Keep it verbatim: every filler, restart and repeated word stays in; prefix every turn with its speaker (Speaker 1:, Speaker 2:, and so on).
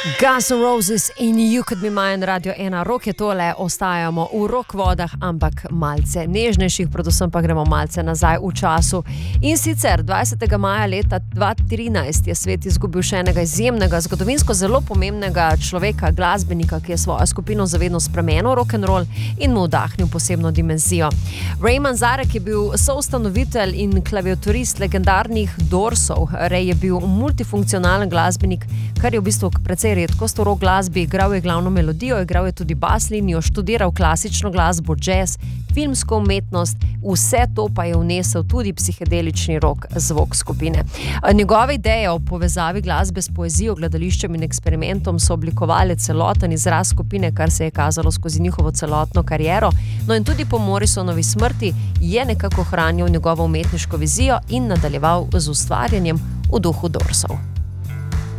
Speaker 1: Guns N' Roses in You Could Be Mine, Radio ena, rok je tole, ostajamo v rock vodah, ampak malce nežnejših, predvsem pa gremo malce nazaj v času. In sicer dvajsetega maja leta dva tisoč trinajst je svet izgubil še enega izjemnega, zgodovinsko zelo pomembnega človeka, glasbenika, ki je svojo skupino zavedno spremenil rock'n'roll in mu vdahnil posebno dimenzijo. Ray Manzarek je bil soustanovitelj in klaviaturist legendarnih Doorsov. Ray je bil multifunkcionalen glasbenik, kar je v bistvu precej redkost v rock glasbi. Igral je glavno melodijo, igral je tudi bas linijo, študiral klasično glasbo, jazz, filmsko umetnost, vse to pa je vnesel tudi psihedelični rock zvok skupine. Njegove ideje o povezavi glasbe s poezijo, gledališčem in eksperimentom so oblikovali celoten izraz skupine, kar se je kazalo skozi njihovo celotno kariero. No in tudi po Morrisonovi smrti je nekako ohranil njegovo umetniško vizijo in nadaljeval z ustvarjanjem v duhu Doorsov.